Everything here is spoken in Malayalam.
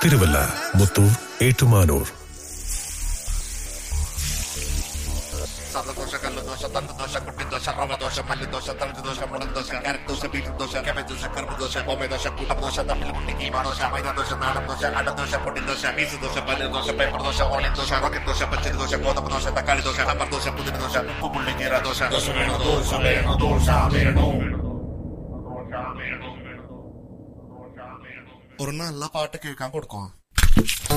Thiruvalla, Muthoor, Ettumanoor. സദദോശ, കല്ലുദോശ, തണ്ടുദോശ, കുട്ടിദോശ, റവദോശ, മല്ലിദോശ, തണ്ടുദോശ, മുളകുദോശ, carrot beetroot dosa, cabbage dosa, കറുപ്പ് ദോശ, ബോംബെ ദോശ, കുട്ടദോശ, തമിഴ്മുട്ടി, കീമ ദോശ, മൈദ ദോശ, നാടൻ ദോശ, അടദോശ, പൊടി dosa, piece dosa, paneer dosa, paper dosa, onion dosa, rocket dosa, പച്ചരി ദോശ, ഗോതമ്പ് ദോശ, തക്കാളി ദോശ, സാമ്പാർ ദോശ, പുതിന ദോശ, ഉപ്പുപുള്ളി ജീര ദോശ. ദോശ വേണോ, ദോശ വേണോ, ദോശ വേണോ. ഒരു നല്ല പാട്ട് കേൾക്കാൻ കൊടുക്കോ?